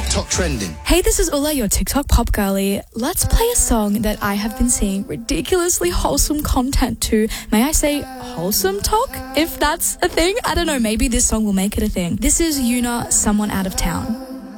TikTok trending. Hey, this is Ulla, your TikTok pop girlie. Let's play a song that I have been seeing ridiculously wholesome content to. May I say wholesome talk? If that's a thing? I don't know, maybe this song will make it a thing. This is Yuna, Someone Out of Town.